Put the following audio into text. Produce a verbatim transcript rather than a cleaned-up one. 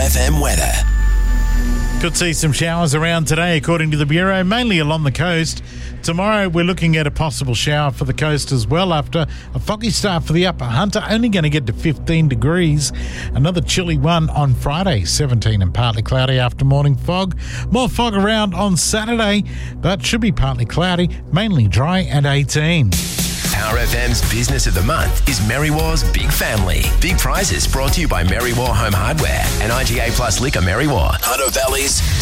F M weather. Could see some showers around today, according to the Bureau, mainly along the coast. Tomorrow, we're looking at a possible shower for the coast as well after a foggy start for the Upper Hunter, only going to get to fifteen degrees. Another chilly one on Friday, seventeen and partly cloudy after morning fog. More fog around on Saturday, but should be partly cloudy, mainly dry and eighteen. Power F M's Business of the Month is Merrywar's Big Family. Big prizes brought to you by Merrywar Home Hardware and I G A Plus Liquor Merrywar. Hunter Valley's